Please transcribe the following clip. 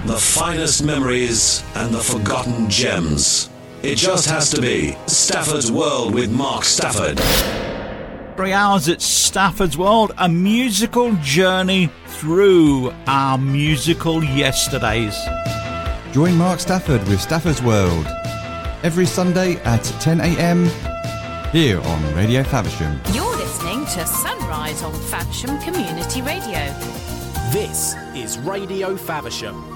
the finest memories and the forgotten gems. It just has to be Stafford's World with Mark Stafford. 3 hours at Stafford's World, a musical journey through our musical yesterdays. Join Mark Stafford with Stafford's World every Sunday at 10 a.m. here on Radio Faversham. You're listening to Sunrise on Faversham Community Radio. This is Radio Faversham.